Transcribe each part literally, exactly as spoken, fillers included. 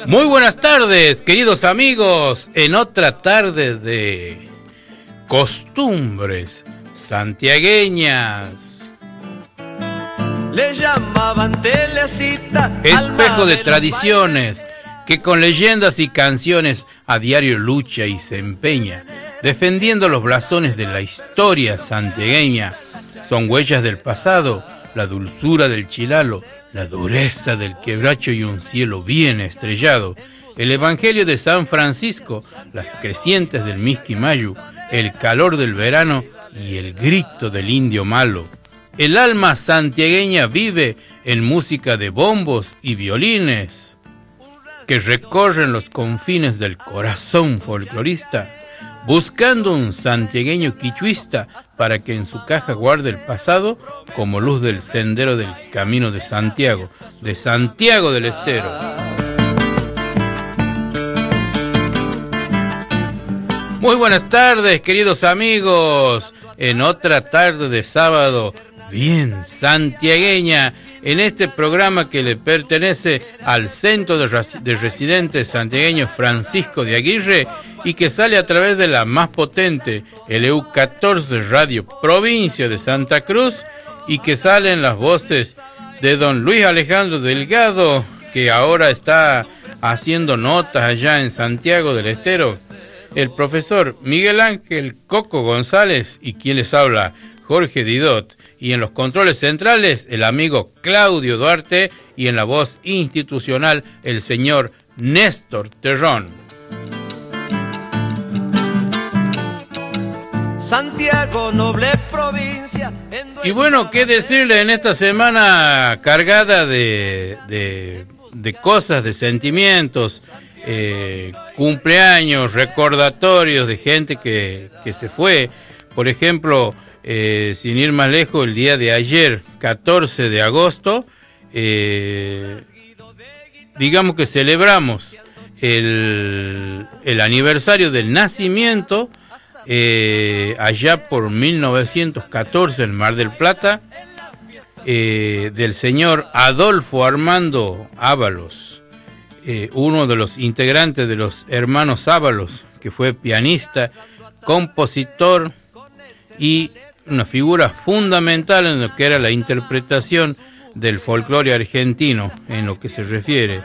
Muy buenas tardes, queridos amigos, en otra tarde de costumbres santiagueñas. Le llamaban Telecita, espejo de tradiciones, que con leyendas y canciones a diario lucha y se empeña, defendiendo los blasones de la historia santiagueña. Son huellas del pasado, la dulzura del chilalo, la dureza del quebracho y un cielo bien estrellado, el evangelio de San Francisco, las crecientes del Misquimayu, el calor del verano y el grito del indio malo. El alma santiagueña vive en música de bombos y violines que recorren los confines del corazón folclorista, buscando un santiagueño quichuista para que en su caja guarde el pasado como luz del sendero del camino de Santiago, de Santiago del Estero. Muy buenas tardes, queridos amigos, en otra tarde de sábado bien santiagueña, en este programa que le pertenece al Centro de, de Residentes Santiagueños Francisco de Aguirre y que sale a través de la más potente L U catorce Radio Provincia de Santa Cruz y que salen las voces de don Luis Alejandro Delgado, que ahora está haciendo notas allá en Santiago del Estero, el profesor Miguel Ángel Coco González y quien les habla, Jorge Didot, y en los controles centrales el amigo Claudio Duarte y en la voz institucional el señor Néstor Terrón. Santiago, noble provincia. Y bueno, qué decirle en esta semana cargada de, de, de cosas, de sentimientos, eh, cumpleaños, recordatorios de gente que, que se fue. Por ejemplo, Eh, sin ir más lejos, el día de ayer, catorce de agosto, eh, digamos que celebramos el, el aniversario del nacimiento, eh, allá por mil novecientos catorce en Mar del Plata, eh, del señor Adolfo Armando Ábalos, eh, uno de los integrantes de los hermanos Ábalos, que fue pianista, compositor y una figura fundamental en lo que era la interpretación del folclore argentino, en lo que se refiere.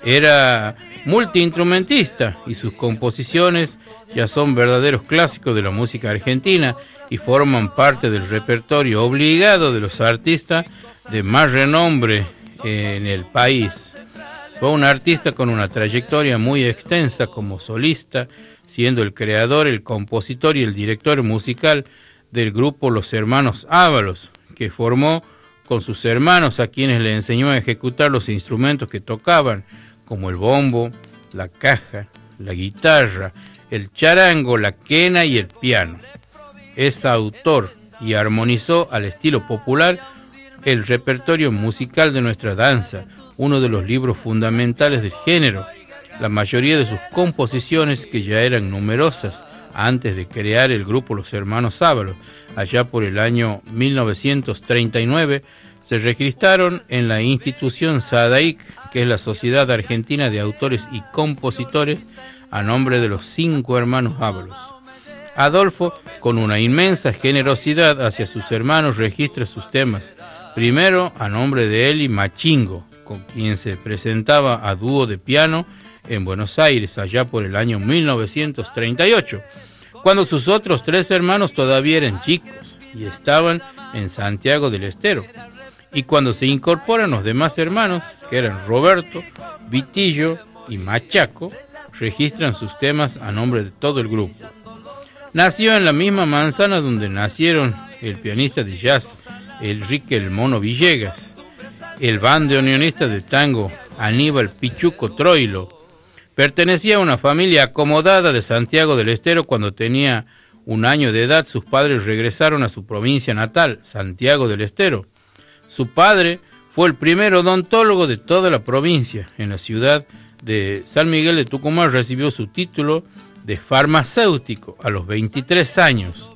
Era multiinstrumentista y sus composiciones ya son verdaderos clásicos de la música argentina y forman parte del repertorio obligado de los artistas de más renombre en el país. Fue un artista con una trayectoria muy extensa como solista, siendo el creador, el compositor y el director musical del grupo Los Hermanos Ábalos, que formó con sus hermanos a quienes le enseñó a ejecutar los instrumentos que tocaban, como el bombo, la caja, la guitarra, el charango, la quena y el piano. Es autor y armonizó al estilo popular el repertorio musical de nuestra danza, uno de los libros fundamentales del género. La mayoría de sus composiciones, que ya eran numerosas antes de crear el grupo Los Hermanos Ábalos, allá por el año mil novecientos treinta y nueve, se registraron en la institución SADAIC, que es la Sociedad Argentina de Autores y Compositores, a nombre de los cinco hermanos Ábalos. Adolfo, con una inmensa generosidad hacia sus hermanos, registra sus temas, primero a nombre de Eli Machingo, con quien se presentaba a dúo de piano en Buenos Aires, allá por el año mil novecientos treinta y ocho, cuando sus otros tres hermanos todavía eran chicos y estaban en Santiago del Estero, y cuando se incorporan los demás hermanos, que eran Roberto, Vitillo y Machaco, registran sus temas a nombre de todo el grupo. Nació en la misma manzana donde nacieron el pianista de jazz Enrique el Mono Villegas, el bandoneonista de tango Aníbal Pichuco Troilo. Pertenecía a una familia acomodada de Santiago del Estero. Cuando tenía un año de edad, sus padres regresaron a su provincia natal, Santiago del Estero. Su padre fue el primer odontólogo de toda la provincia. En la ciudad de San Miguel de Tucumán recibió su título de farmacéutico a los veintitrés años.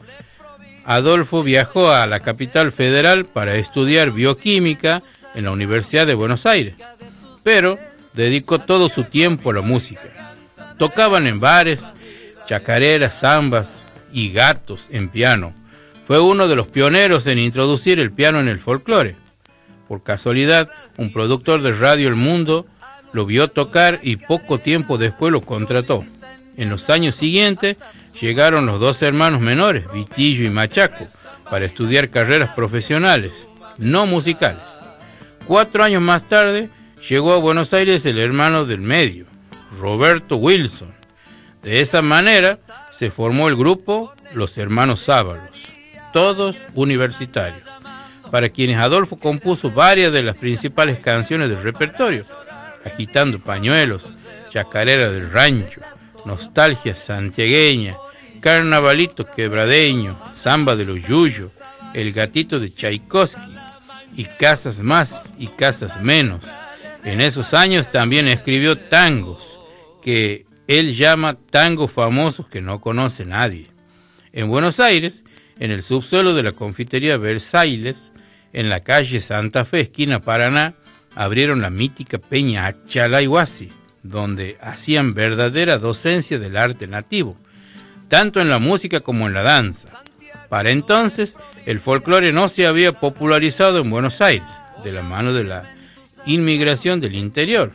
Adolfo viajó a la capital federal para estudiar bioquímica en la Universidad de Buenos Aires, pero dedicó todo su tiempo a la música. Tocaban en bares, chacareras, zambas y gatos en piano. Fue uno de los pioneros en introducir el piano en el folclore. Por casualidad, un productor de Radio El Mundo lo vio tocar y poco tiempo después lo contrató. En los años siguientes llegaron los dos hermanos menores, Vitillo y Machaco, para estudiar carreras profesionales, no musicales. Cuatro años más tarde llegó a Buenos Aires el hermano del medio, Roberto Wilson. De esa manera se formó el grupo Los Hermanos Sábalos, todos universitarios, para quienes Adolfo compuso varias de las principales canciones del repertorio: Agitando Pañuelos, Chacarera del Rancho, Nostalgia Santiagueña, Carnavalito Quebradeño, Samba de los Yuyos, El Gatito de Tchaikovsky, y Casas Más y Casas Menos. En esos años también escribió tangos, que él llama tangos famosos que no conoce nadie. En Buenos Aires, en el subsuelo de la confitería Versailles, en la calle Santa Fe, esquina Paraná, abrieron la mítica Peña Achalaihuasi, donde hacían verdadera docencia del arte nativo, tanto en la música como en la danza. Para entonces, el folclore no se había popularizado en Buenos Aires, de la mano de la inmigración del interior,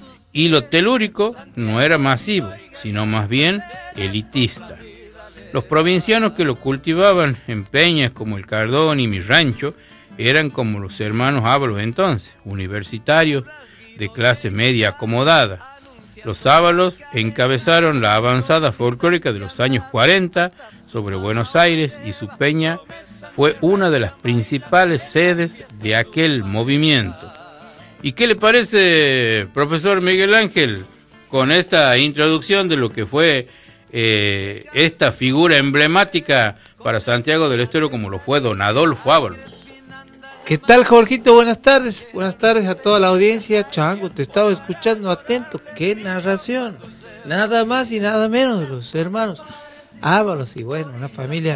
y lo telúrico no era masivo, sino más bien elitista. Los provincianos que lo cultivaban en peñas como el Cardón y Mi Rancho eran como los hermanos Ábalos entonces, universitarios de clase media acomodada. Los Ábalos encabezaron la avanzada folclórica de los años cuarenta sobre Buenos Aires, y su peña fue una de las principales sedes de aquel movimiento. ¿Y qué le parece, profesor Miguel Ángel, con esta introducción de lo que fue eh, esta figura emblemática para Santiago del Estero como lo fue don Adolfo Ábalos? ¿Qué tal, Jorgito? Buenas tardes. Buenas tardes a toda la audiencia. Chango, te estaba escuchando atento. ¡Qué narración! Nada más y nada menos de los hermanos Ábalos. Y bueno, una familia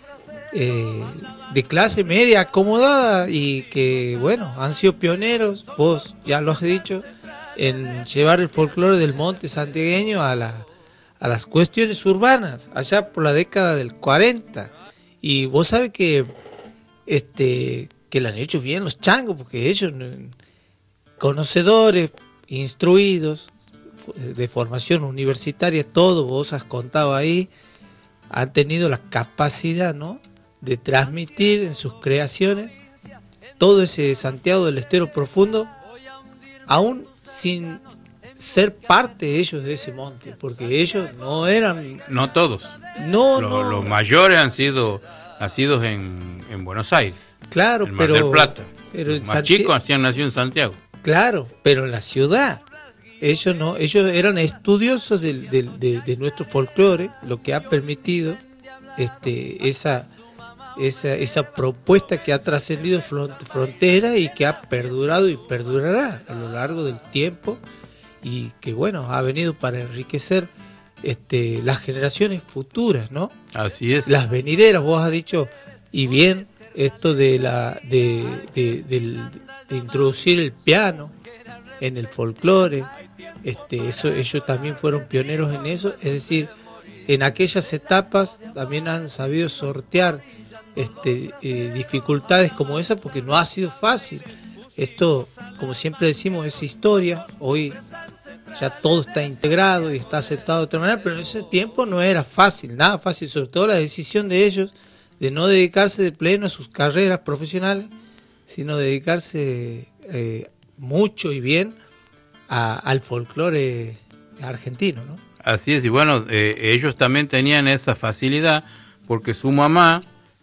eh, de clase media acomodada y que, bueno, han sido pioneros, vos ya lo has dicho, en llevar el folclore del monte santiagueño a, la, a las cuestiones urbanas, allá por la década del cuarenta. Y vos sabés que este... que lo han hecho bien los changos, porque ellos, conocedores, instruidos, de formación universitaria, todo, vos has contado ahí, han tenido la capacidad, ¿no?, de transmitir en sus creaciones todo ese Santiago del Estero profundo, aún sin ser parte ellos de ese monte, porque ellos no eran... No todos. No, Lo, no. Los mayores han sido nacidos en, en Buenos Aires. Claro, en Mar pero... del Plata. Pero Los más Santi... chicos hacían nacido en Santiago. Claro, pero en la ciudad. Ellos no, ellos eran estudiosos del, del, de, de nuestro folclore, lo que ha permitido este, esa, esa, esa propuesta que ha trascendido frontera y que ha perdurado y perdurará a lo largo del tiempo, y que bueno, ha venido para enriquecer este, las generaciones futuras, ¿no? Así es. Las venideras, vos has dicho, y bien, esto de la de, de, de, de introducir el piano en el folclore, este, eso, ellos también fueron pioneros en eso, es decir, en aquellas etapas también han sabido sortear este, eh, dificultades como esa, porque no ha sido fácil. Esto, como siempre decimos, es historia. Hoy ya todo está integrado y está aceptado de otra manera, pero en ese tiempo no era fácil, nada fácil, sobre todo la decisión de ellos de no dedicarse de pleno a sus carreras profesionales, sino dedicarse eh, mucho y bien a, al folclore argentino, ¿no? Así es, y bueno, eh, ellos también tenían esa facilidad porque su mamá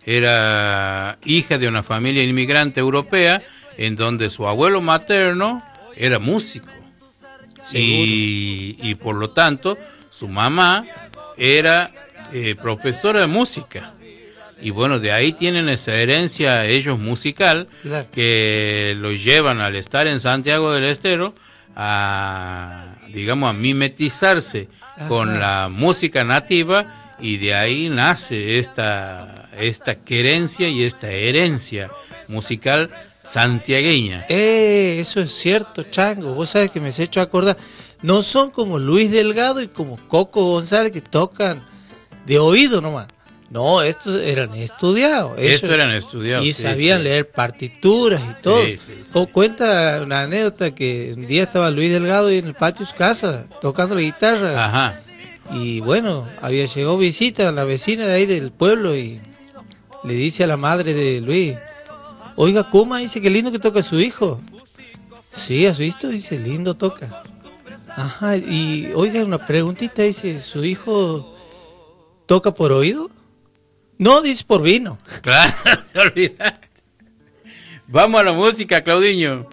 era hija de una familia inmigrante europea en donde su abuelo materno era músico. Y, y por lo tanto su mamá era eh, profesora de música. Y bueno, de ahí tienen esa herencia ellos musical, claro, que los llevan al estar en Santiago del Estero a, digamos, a mimetizarse, ajá, con la música nativa, y de ahí nace esta, esta querencia y esta herencia musical santiagueña. Eh, eso es cierto, Chango. Vos sabés que me has hecho acordar. No son como Luis Delgado y como Coco González que tocan de oído nomás. No, estos eran estudiados. Estos eran estudiados. Y sí, sabían sí. leer partituras y todo. Sí, sí, sí. Como cuenta una anécdota que un día estaba Luis Delgado en el patio de su casa tocando la guitarra. Ajá. Y bueno, había llegado visita a la vecina de ahí del pueblo y le dice a la madre de Luis: oiga, Kuma, dice que lindo que toca su hijo. Sí, ¿has visto? Dice, lindo toca. Ajá, y oiga, una preguntita, dice, ¿su hijo toca por oído? No, dice por vino. Claro, te olvidaste. Vamos a la música, Claudinho.